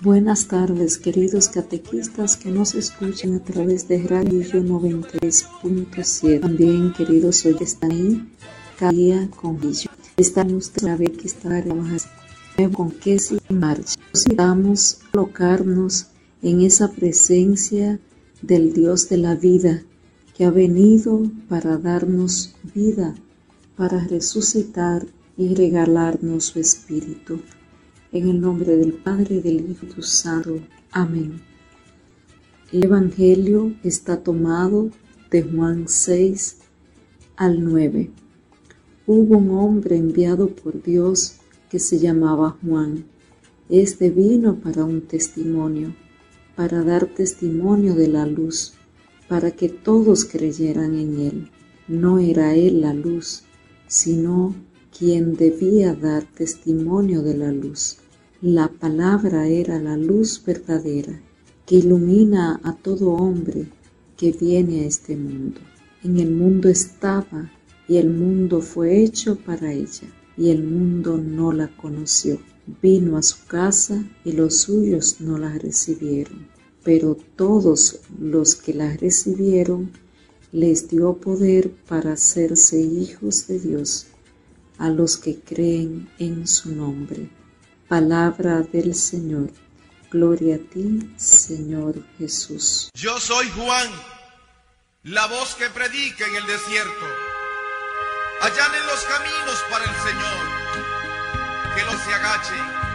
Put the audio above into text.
Buenas tardes, queridos catequistas que nos escuchan a través de Radio 93.7. También, queridos oyentes, están ahí cada día con ellos. Están ustedes a ver que está trabajando con que se marcha. Necesitamos colocarnos en esa presencia del Dios de la vida, que ha venido para darnos vida, para resucitar y regalarnos su Espíritu. En el nombre del Padre, del Hijo y del Santo. Amén. El Evangelio está tomado de Juan 6 al 9. Hubo un hombre enviado por Dios que se llamaba Juan. Este vino para un testimonio, para dar testimonio de la luz, para que todos creyeran en él. No era él la luz, sino quien debía dar testimonio de la luz. La palabra era la luz verdadera, que ilumina a todo hombre que viene a este mundo. En el mundo estaba, y el mundo fue hecho para ella, y el mundo no la conoció. Vino a su casa, y los suyos no la recibieron. Pero todos los que la recibieron, les dio poder para hacerse hijos de Dios, a los que creen en su nombre. Palabra del Señor. Gloria a ti, Señor Jesús. Yo soy Juan, la voz que predica en el desierto. Allanen los caminos para el Señor, que no se agachen